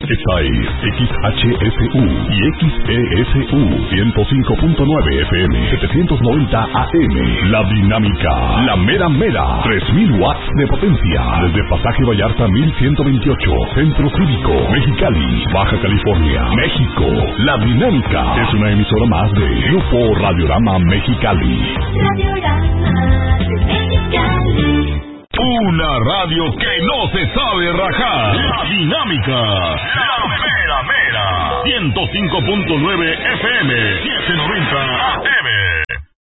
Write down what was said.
Esta es XHSU y XESU 105.9 FM, 790 AM. La Dinámica, la mera mera, 3000 watts de potencia. Desde Pasaje Vallarta 1128, Centro Cívico, Mexicali, Baja California, México. La Dinámica es una emisora más de Grupo Radiorama Mexicali. Radiorama Mexicali. Una radio que no se sabe rajar. La Dinámica, la mera mera, 105.9 FM, 790 AM.